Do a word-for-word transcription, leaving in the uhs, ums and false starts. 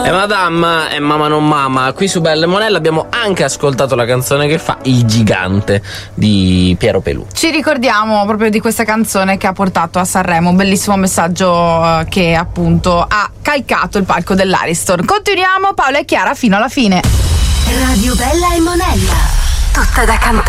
E Madame è Mamma non Mama. Qui su Bella e Monella abbiamo anche ascoltato la canzone che fa Il Gigante di Piero Pelù. Ci ricordiamo proprio di questa canzone che ha portato a Sanremo, un bellissimo messaggio che appunto ha calcato il palco dell'Ariston. Continuiamo, Paola e Chiara fino alla fine. Radio Bella e Monella, tutta da cantare.